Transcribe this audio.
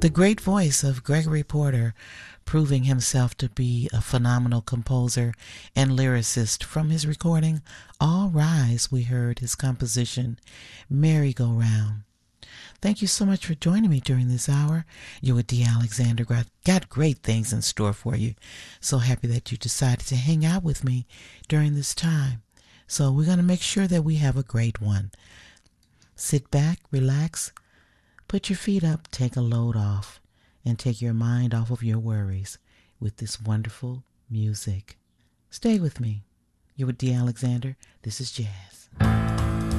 The great voice of Gregory Porter, proving himself to be a phenomenal composer and lyricist. From his recording All Rise, we heard his composition Merry-Go-Round. Thank you so much for joining me during this hour. You with D. Alexander. Got great things in store for you. So happy that you decided to hang out with me during this time. So we're going to make sure that we have a great one. Sit back, relax, put your feet up, take a load off, and take your mind off of your worries with this wonderful music. Stay with me. You're with D. Alexander. This is Jazz.